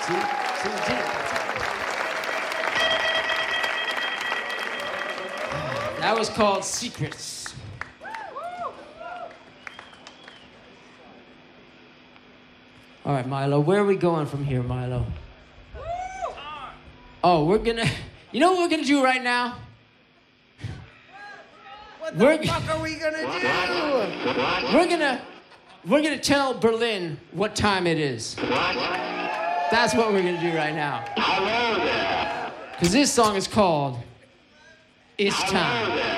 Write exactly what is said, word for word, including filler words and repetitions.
See? See, see. That was called Secrets. All right, Milo, where are we going from here, Milo? Oh, we're gonna, you know what we're gonna do right now? What the we're, fuck are we gonna do? We're gonna, we're gonna tell Berlin what time it is. That's what we're gonna do right now. Hello there. Because this song is called It's Hello Time. there.